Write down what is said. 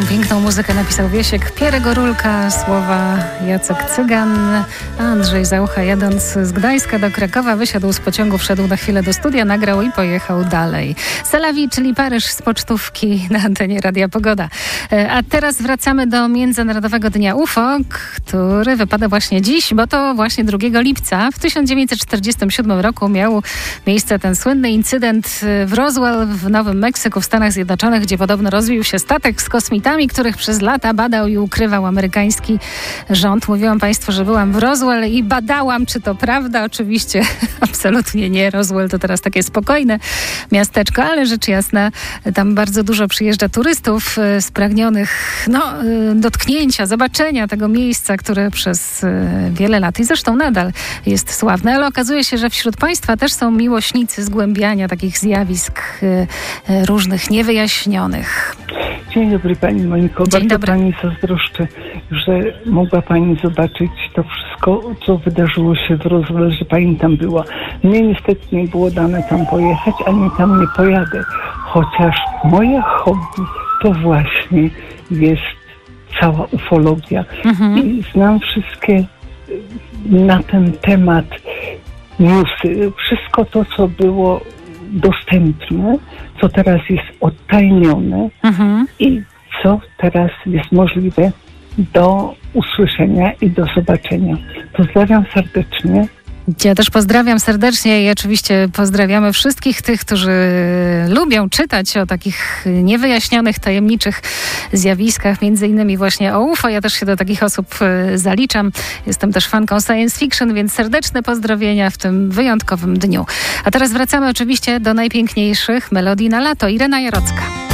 piękną muzykę napisał Wiesiek Pierre Gorulka, słowa Jacek Cygan. Andrzej Zaucha, jadąc z Gdańska do Krakowa, wysiadł z pociągu, wszedł na chwilę do studia, nagrał i pojechał dalej. Salawi, czyli Paryż z pocztówki na antenie Radia Pogoda. A teraz wracamy do Międzynarodowego Dnia UFO, który wypada właśnie dziś, bo to właśnie 2 lipca. W 1947 roku miał miejsce ten słynny incydent w Roswell w Nowym Meksyku w Stanach Zjednoczonych, gdzie podobno rozbił się statek z kosmitami, których przez lata badał i ukrywał amerykański rząd. Mówiłam Państwu, że byłam w Roswell i badałam, czy to prawda. Oczywiście absolutnie nie. Roswell to teraz takie spokojne miasteczko, ale rzecz jasna, tam bardzo dużo przyjeżdża turystów spragnionych dotknięcia, zobaczenia tego miejsca, które przez wiele lat i zresztą nadal jest sławne, ale okazuje się, że wśród Państwa też są miłośnicy zgłębiania takich zjawisk różnych, niewyjaśnionych. Dzień dobry Pani Moniko. Bardzo Pani zazdroszczę, że mogła Pani zobaczyć to wszystko, co wydarzyło się w Roswell, że Pani tam była. Mnie niestety nie było dane tam pojechać, ani tam nie pojadę. Chociaż moje hobby to właśnie jest cała ufologia. I znam wszystkie na ten temat newsy. Wszystko to, co było dostępne, co teraz jest odtajnione i co teraz jest możliwe do usłyszenia i do zobaczenia. Pozdrawiam serdecznie. Ja też pozdrawiam serdecznie i oczywiście pozdrawiamy wszystkich tych, którzy lubią czytać o takich niewyjaśnionych, tajemniczych zjawiskach, między innymi właśnie o UFO. Ja też się do takich osób zaliczam. Jestem też fanką science fiction, więc serdeczne pozdrowienia w tym wyjątkowym dniu. A teraz wracamy oczywiście do najpiękniejszych melodii na lato. Irena Jarocka.